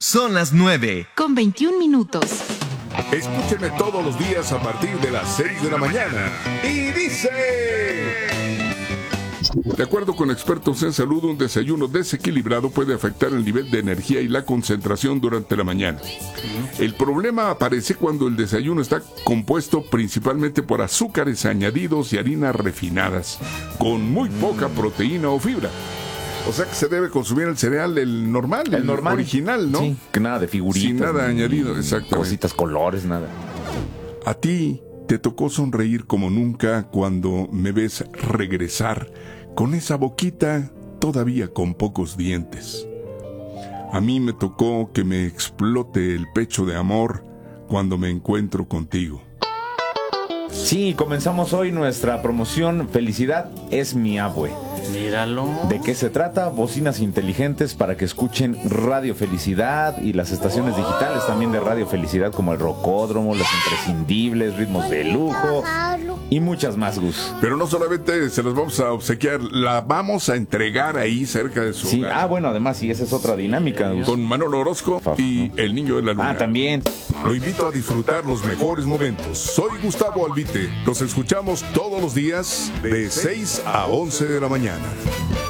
Son las 9:21. Escúchenme todos los días a partir de las 6 de la mañana. Y dice... De acuerdo con expertos en salud, un desayuno desequilibrado puede afectar el nivel de energía y la concentración durante la mañana. El problema aparece cuando el desayuno está compuesto principalmente por azúcares añadidos y harinas refinadas, con muy poca proteína o fibra. O sea que se debe consumir el cereal, el normal, el original, ¿no? Sí, que nada de figuritas. Sin nada añadido, exactamente. Cositas, colores, nada. A ti te tocó sonreír como nunca cuando me ves regresar con esa boquita todavía con pocos dientes. A mí me tocó que me explote el pecho de amor cuando me encuentro contigo. Sí, comenzamos hoy nuestra promoción Felicidad es mi abue. Míralo. ¿De qué se trata? Bocinas inteligentes para que escuchen Radio Felicidad y las estaciones digitales también de Radio Felicidad, como el Rocódromo, Los Imprescindibles, Ritmos de Lujo y muchas más, Gus. Pero no solamente se las vamos a obsequiar, la vamos a entregar ahí cerca de su hogar. Bueno, además, sí, esa es otra dinámica, Gus. Con Manolo Orozco y el Niño de la Luna. También. Lo invito a disfrutar los mejores momentos. Soy Gustavo Albite. Los escuchamos todos los días de 6 a 11 de la mañana.